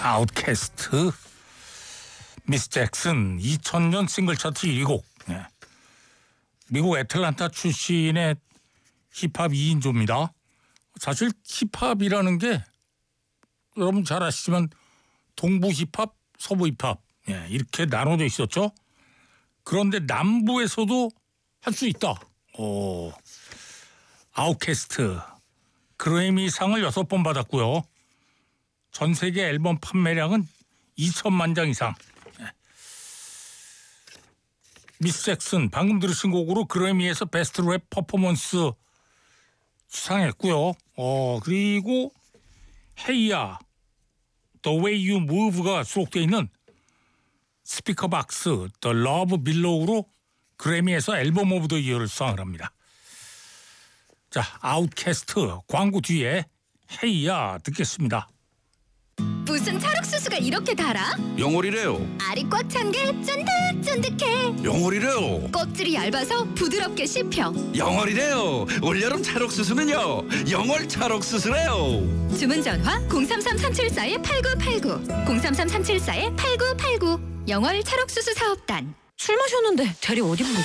아웃캐스트, 미스 잭슨 2000년 싱글 차트 1위 곡. 네. 미국 애틀란타 출신의 힙합 2인조입니다. 사실 힙합이라는 게 여러분 잘 아시지만 동부 힙합, 서부 힙합 이렇게 나눠져 있었죠. 그런데 남부에서도 할 수 있다. 아웃캐스트 그래미상을 6번 받았고요. 전 세계 앨범 판매량은 2천만 장 이상. 미스 잭슨 방금 들으신 곡으로 그래미에서 베스트 랩 퍼포먼스 수상했고요. 그리고 헤이야 The Way You Move가 수록되어 있는 스피커박스 The Love Below로 그래미에서 앨범 오브 더 이어를 수상을 합니다. 자, 아웃캐스트 광고 뒤에 헤이야 듣겠습니다. 무슨 찰옥수수가 이렇게 달아? 영월이래요. 알이 꽉 찬 게 쫀득쫀득해. 영월이래요. 껍질이 얇아서 부드럽게 씹혀. 영월이래요. 올여름 찰옥수수는요. 영월 찰옥수수래요. 주문 전화 033-374-8989 033-374-8989 영월 찰옥수수 사업단. 술 마셨는데 대리 어디 부르